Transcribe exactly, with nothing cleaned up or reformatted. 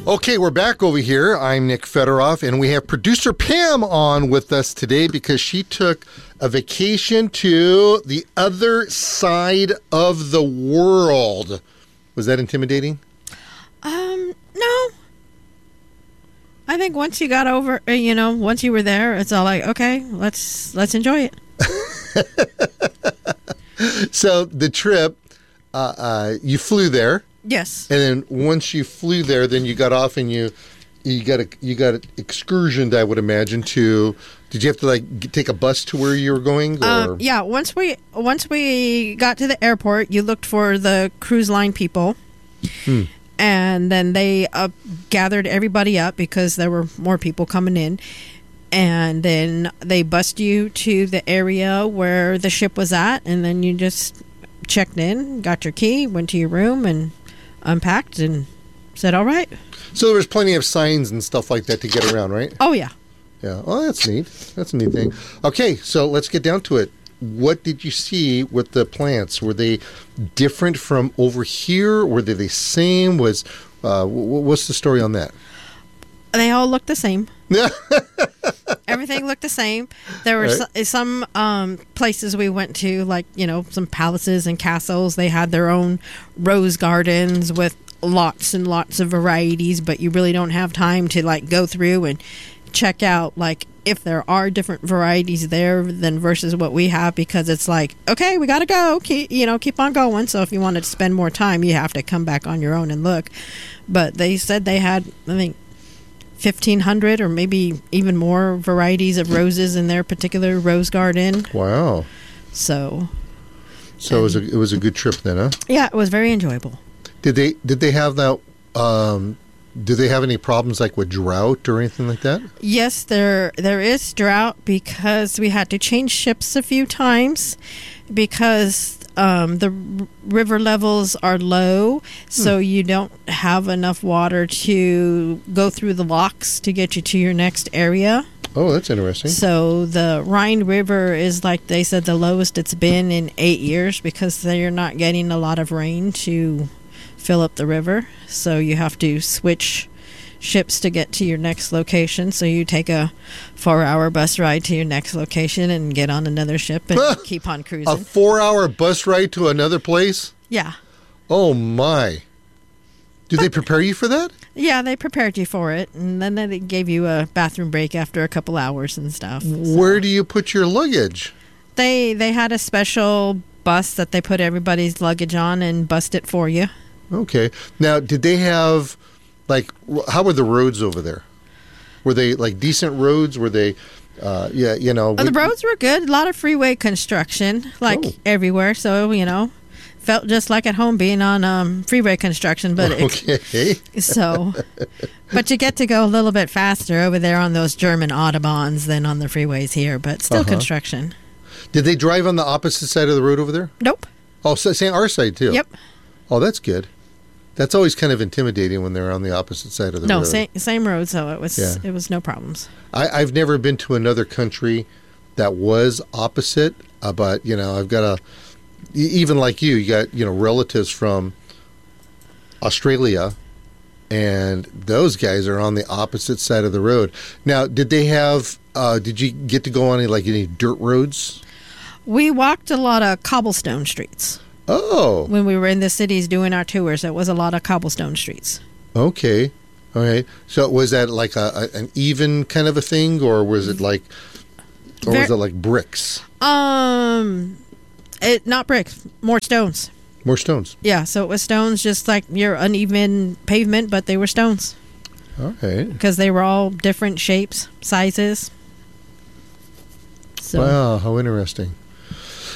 Okay, we're back over here. I'm Nick Federoff, and we have producer Pam on with us today because she took a vacation to the other side of the world. Was that intimidating? Um, no. I think once you got over, uh, you know, once you were there, it's all like, okay, let's let's enjoy it. So the trip, uh, uh, you flew there. Yes. And then once you flew there, then you got off and you you got a you got excursioned, I would imagine, to. Did you have to like g- take a bus to where you were going? Or? Um, yeah. Once we once we got to the airport, you looked for the cruise line people, Hmm. and then they uh, gathered everybody up because there were more people coming in, and then they bussed you to the area where the ship was at, and then you just checked in, got your key, went to your room, and unpacked and said, all right. So there was plenty of signs and stuff like that to get around, right? Oh, yeah. Yeah. Oh, that's neat. That's a neat thing. Okay, so let's get down to it. What did you see with the plants? Were they different from over here? Were they the same? Was uh, w- what's the story on that? They all looked the same. Everything looked the same. There were Right. so, some um, places we went to, like, you know, some palaces and castles. They had their own rose gardens with lots and lots of varieties, but you really don't have time to, like, go through and check out, like, if there are different varieties there than versus what we have, because it's like, okay, we got to go, keep, you know, keep on going. So if you wanted to spend more time, you have to come back on your own and look. But they said they had, I think, fifteen hundred or maybe even more varieties of roses in their particular rose garden. Wow. So, So it was a it was a good trip then, huh? yeah, it was very enjoyable. Did they did they have that? Um, do they have any problems like with drought or anything like that? Yes, there there is drought because we had to change ships a few times because um, the r- river levels are low, so you don't have enough water to go through the locks to get you to your next area. Oh, that's interesting. So the Rhine River is, like they said, the lowest it's been in eight years because they're not getting a lot of rain to fill up the river. So you have to switch ships to get to your next location. So you take a four-hour bus ride to your next location and get on another ship and keep on A cruising. four-hour bus ride to another place? Yeah. Oh my! Do they prepare you for that? Yeah, they prepared you for it, and then they gave you a bathroom break after a couple hours and stuff. So Where do you put your luggage? They they had a special bus that they put everybody's luggage on and bussed it for you. Okay. Now, did they have, like, wh- how were the roads over there? Were they, like, decent roads? Were they, uh, yeah, you know. Uh, the we- roads were good. A lot of freeway construction, like Oh. everywhere. So, you know, felt just like at home being on um, freeway construction. But it- Okay. so, but you get to go a little bit faster over there on those German autobahns than on the freeways here. But still Uh-huh. construction. Did they drive on the opposite side of the road over there? Nope. Oh, so saying our side, too? Yep. Oh, that's good. That's always kind of intimidating when they're on the opposite side of the No, road. same same road. So it was Yeah. it was no problems. I, I've never been to another country that was opposite, uh, but, you know, I've got a, e- even like you, you got, you know, relatives from Australia, and those guys are on the opposite side of the road. Now, did they have, uh, did you get to go on any, like, any dirt roads? We walked a lot of cobblestone streets Oh, when we were in the cities doing our tours. It was a lot of cobblestone streets. okay. All right. So was that like a, a an even kind of a thing, or was it like, or was Ver- it like bricks? Um, it not bricks, more stones. More stones. Yeah, so it was stones, just like your uneven pavement, but they were stones All right. because they were all different shapes, sizes. So Wow, how interesting.